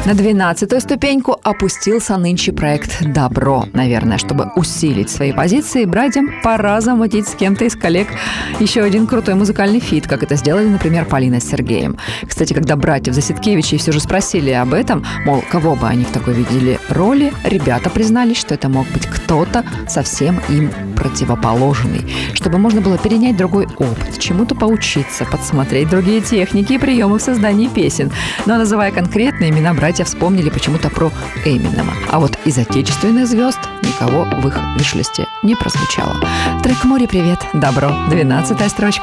На 12-ю ступеньку опустился нынче проект «Добро». Наверное, чтобы усилить свои позиции, братьям пора замутить с кем-то из коллег еще один крутой музыкальный фит, как это сделали, например, Полина с Сергеем. Кстати, когда братьев Засидкевичей все же спросили об этом, мол, кого бы они в такой видели роли, ребята признались, что это мог быть кто-то совсем им противоположный, чтобы можно было перенять другой опыт, чему-то поучиться, подсмотреть другие техники и приемы в создании песен. Но называя конкретные имена, братья вспомнили почему-то про Эминема. А вот из отечественных звезд никого в их виш-листе не прозвучало. Трек «Море, привет, добро», 12-я строчка.